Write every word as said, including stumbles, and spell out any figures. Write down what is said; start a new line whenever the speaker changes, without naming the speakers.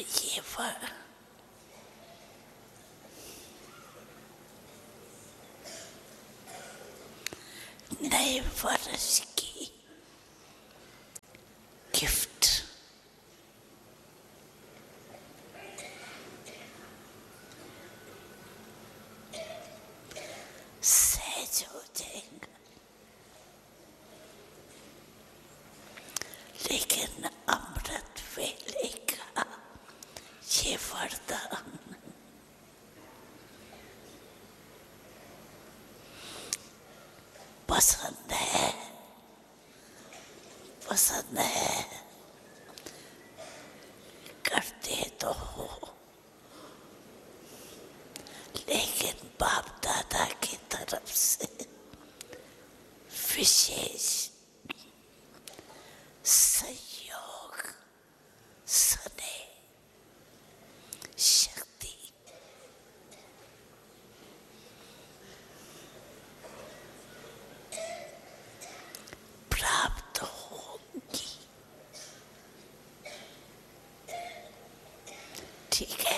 ये वर नए वर्ष की गिफ्ट सहज हो जाएगा, लेकिन अमृत वेले का ये वरदान पसंद है, पसंद है, करते तो हो, लेकिन बाप दादा की तरफ से विशेष सहयोग, स्नेह, शक्ति प्राप्त होगी। ठीक है।